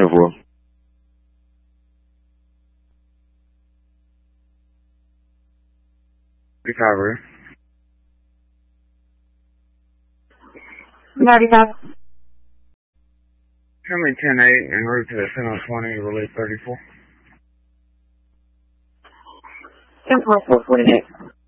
10-4. Recovery. 95. Show me 10-8 en route to the 10-20, release 34. 10-4, 448.